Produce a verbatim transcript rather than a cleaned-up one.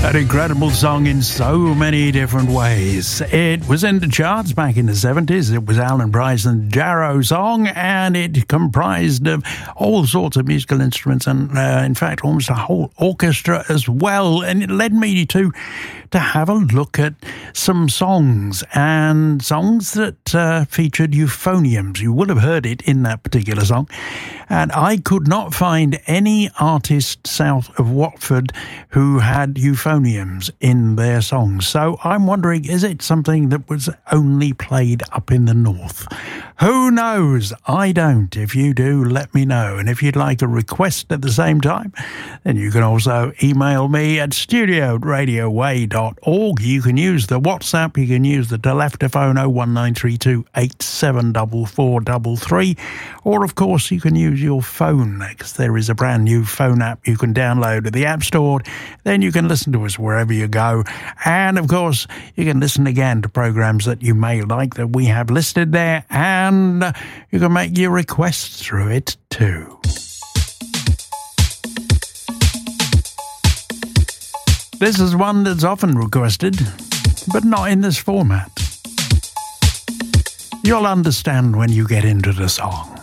An incredible song in so many different ways. It was in the charts back in the seventies. It was Alan Bryson's Jarrow song, and it comprised of all sorts of musical instruments and, uh, in fact, almost a whole orchestra as well. And it led me to to have a look at some songs, and songs that uh, featured euphoniums. You would have heard it in that particular song. And I could not find any artist south of Watford who had euphoniums in their songs. So I'm wondering, is it something that was only played up in the north? Who knows? I don't. If you do, let me know. And if you'd like a request at the same time, then you can also email me at studio at radio way dot org. You can use the WhatsApp. You can use the Telephotophone oh one nine three two eight seven four four three three. Or, of course, you can use your phone, because there is a brand new phone app you can download at the App Store. Then you can listen to us wherever you go. And, of course, you can listen again to programs that you may like that we have listed there. And you can make your requests through it too. This is one that's often requested, but not in this format. You'll understand when you get into the song.